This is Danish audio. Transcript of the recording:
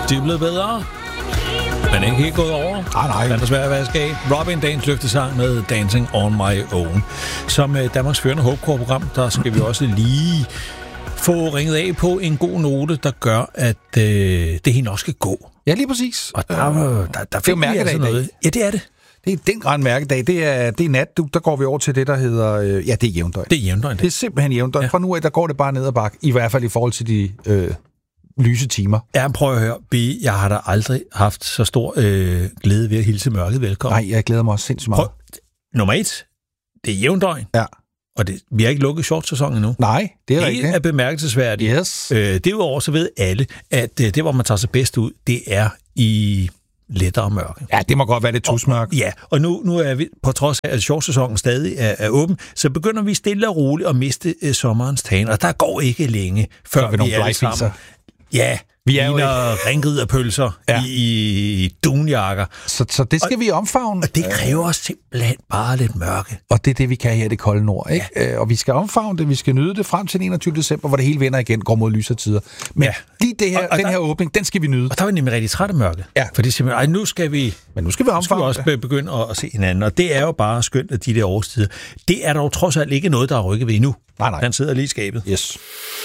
De er blevet bedre, men ikke helt gået over. Nej. Den er svært at vaske af. Robin, dagens løftesang med Dancing on My Own. Som Danmarks førende Hopecore-program, der skal vi også lige få ringet af på en god note, der gør, at det hele nok skal gå. Ja, lige præcis. Og der fik vi altså noget. Ja, det er det. Det er den grønne mærkedag. Det er nat. Der går vi over til det, der hedder... det er jævndøgn. Det er jævndøgn. Det er simpelthen jævndøgn. Ja. Fra nu af, der går det bare ned ad bakke. I hvert fald i forhold til de lyse timer. Ja, prøv at høre. Jeg har da aldrig haft så stor glæde ved at hilse mørket velkommen. Nej, jeg glæder mig også sindssygt meget. Nummer 1. Det er jævndøgn. Ja. Og vi har ikke lukket shortsæsonen endnu. Nej, det er rigtigt. Det er bemærkelsesværdigt. Yes. Derudover så ved alle, at det, hvor man tager sig bedst ud, det er i lettere mørke. Ja, det må godt være det tusmørk. Ja, og nu er vi, på trods af, at shortsæsonen stadig er åben, så begynder vi stille og roligt at miste sommerens tan, og der går ikke længe, før vi alle sammen... Ja, vi er jo ringriderpølser i dunjakker. Så det skal vi omfavne. Og det kræver simpelthen bare lidt mørke. Og det er det, vi kan her i det kolde nord. Ikke? Ja. Og vi skal omfavne det, vi skal nyde det frem til den 21. december, hvor det hele vender igen, går mod lysere tider. Men lige det her, den her åbning, den skal vi nyde. Og der er vi nemlig rigtig træt af mørke. Ja. For det er simpelthen, nu skal vi omfavne. Skal vi også begynde at se hinanden. Og det er jo bare skønt, at de der årstider. Det er dog trods alt ikke noget, der er rykket ved endnu. Nej. Den sidder lige i skabet. Yes.